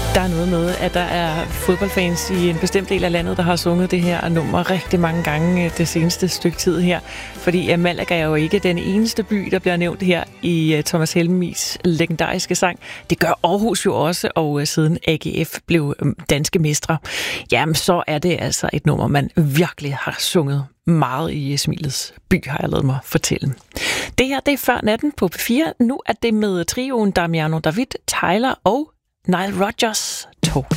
Der er noget med, at der er fodboldfans i en bestemt del af landet, der har sunget det her nummer rigtig mange gange det seneste stykke tid her. Fordi Malaga er jo ikke den eneste by, der bliver nævnt her i Thomas Helmigs legendariske sang. Det gør Aarhus jo også, og siden AGF blev danske mestre, jamen så er det altså et nummer, man virkelig har sunget meget i Smilets by, har jeg ladet mig fortælle. Det her, det er Før natten på P4. Nu er det med trioen Damiano David, Tyler og Nile Rodgers Talk.